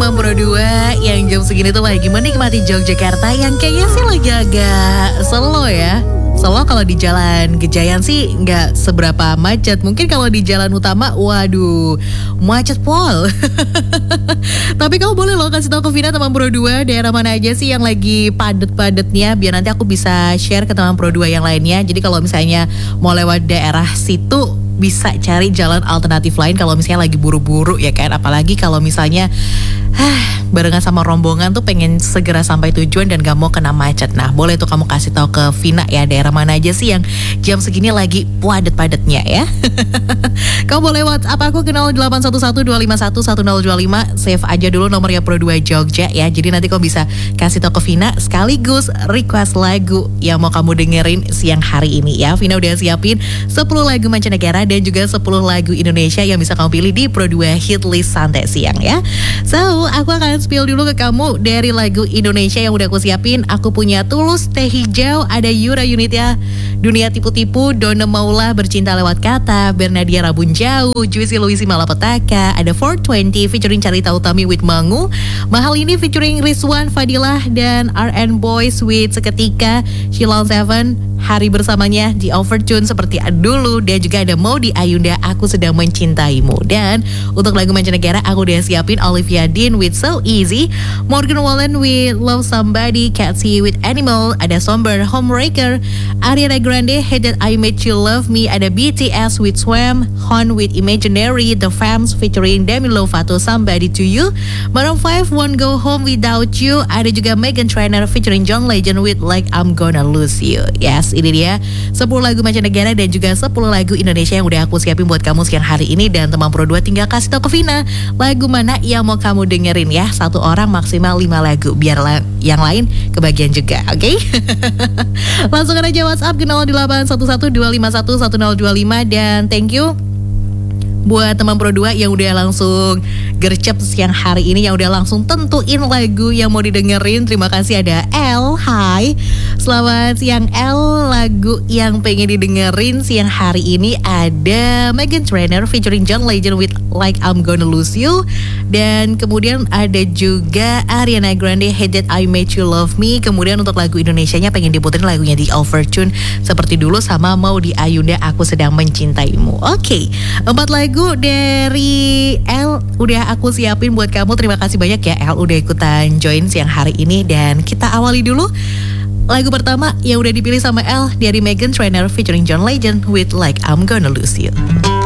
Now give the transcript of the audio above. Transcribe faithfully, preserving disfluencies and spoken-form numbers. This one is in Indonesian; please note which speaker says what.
Speaker 1: teman Pro dua yang jam segini tuh lagi menikmati Yogyakarta yang kayaknya sih lagi agak slow ya. Slow kalau di jalan Gejayan sih nggak seberapa macet. Mungkin kalau di jalan utama, waduh, macet pol. Tapi kamu boleh loh kasih tahu ke Vina teman Pro dua daerah mana aja sih yang lagi padet-padetnya, biar nanti aku bisa share ke teman Pro dua yang lainnya. Jadi kalau misalnya mau lewat daerah situ, bisa cari jalan alternatif lain kalau misalnya lagi buru-buru ya kan. Apalagi kalau misalnya ah, barengan sama rombongan tuh pengen segera sampai tujuan dan gak mau kena macet. Nah boleh tuh kamu kasih tahu ke Vina ya daerah mana aja sih yang jam segini lagi padet-padetnya ya. Kamu boleh WhatsApp aku ke nol delapan satu satu dua lima satu satu nol dua lima. Save aja dulu nomornya Pro dua Jogja ya. Jadi nanti kamu bisa kasih tahu ke Vina sekaligus request lagu yang mau kamu dengerin siang hari ini ya. Vina udah siapin sepuluh lagu mancanegara dan juga sepuluh lagu Indonesia yang bisa kamu pilih di Pro dua Hit List Santai Siang ya. So, aku akan spill dulu ke kamu dari lagu Indonesia yang udah aku siapin. Aku punya Tulus, Teh Hijau, ada Yura Yunita, Dunia Tipu-Tipu, Dona Maula, Bercinta Lewat Kata, Bernadia Rabun Jauh, Juicy Luisi Malapetaka, ada four twenty featuring Carita Utami with Mangu, Mahal Ini featuring Rizwan Fadilah, dan R and Boys with Seketika, Shilon Seven, Hari Bersamanya di Overtune seperti dulu, dan juga ada Maudi Ayunda, Aku Sedang Mencintaimu. Dan untuk lagu mancanegara aku udah siapin Olivia Dean with So Easy, Morgan Wallen with Love Somebody, Cathy with Animal, ada Somber Homewrecker, Ariana Grande Hate That I Made You Love Me, ada B T S with Swam, Hon with Imaginary, The Fams featuring Demi Lovato Somebody To You, Maroon five Won't Go Home Without You, ada juga Meghan Trainor featuring John Legend with Like I'm Gonna Lose You. Yes, ini dia sepuluh lagu mancanegara dan juga sepuluh lagu Indonesia yang udah aku siapin buat kamu siang hari ini. Dan teman Pro dua tinggal kasih tau ke Vina lagu mana yang mau kamu dengerin ya. Satu orang maksimal lima lagu, biar la- yang lain kebagian juga, oke? Okay? Langsung aja WhatsApp ke nol delapan satu satu dua lima satu satu nol dua lima. Dan thank you buat teman Pro dua yang udah langsung gercep siang hari ini, yang udah langsung tentuin lagu yang mau didengerin. Terima kasih. Ada L, hai, selamat siang L. Lagu yang pengen didengerin siang hari ini ada Meghan Trainor featuring John Legend with Like I'm Gonna Lose You. Dan kemudian ada juga Ariana Grande Hate That I Made You Love Me. Kemudian untuk lagu Indonesianya pengen diputerin lagunya di Overtune seperti dulu, sama Maudi Ayunda, Aku Sedang Mencintaimu. Oke, okay. Empat lagu dari L udah aku siapin buat kamu. Terima kasih banyak ya L udah ikutan join siang hari ini. Dan kita awali dulu lagu pertama yang udah dipilih sama L dari Meghan Trainor featuring John Legend with Like I'm Gonna Lose You.